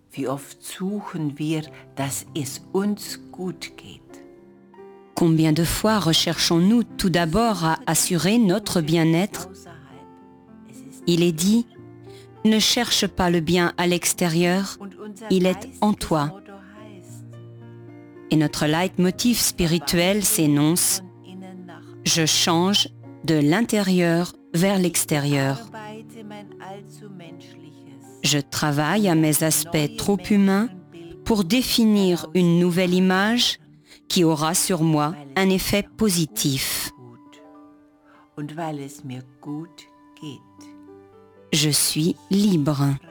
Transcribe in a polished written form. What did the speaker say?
Wie oft suchen wir, dass es uns gut geht. Combien de fois recherchons-nous tout d'abord à assurer notre bien-être? Il est dit, ne cherche pas le bien à l'extérieur, il est en toi. Et notre leitmotiv spirituel s'énonce, je change de l'intérieur vers l'extérieur. Je travaille à mes aspects trop humains pour définir une nouvelle image qui aura sur moi un effet positif. Je suis libre.